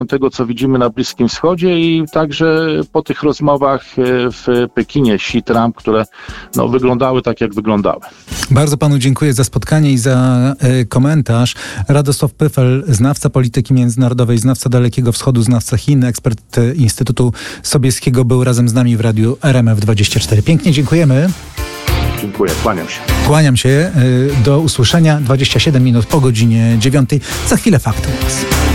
tego, co widzimy na Bliskim Wschodzie i także po tych rozmowach w Pekinie Xi-Trump, które wyglądały tak, jak wyglądały. Bardzo panu dziękuję za spotkanie i za komentarz. Radosław Pyfel, znawca polityki międzynarodowej, znawca Dalekiego Wschodu, znawca Chin, ekspert Instytutu Sobieskiego, był razem z nami w radiu RMF24. Pięknie dziękujemy. Dziękuję, kłaniam się. Kłaniam się. Do usłyszenia. 27 minut po godzinie 9. Za chwilę fakty.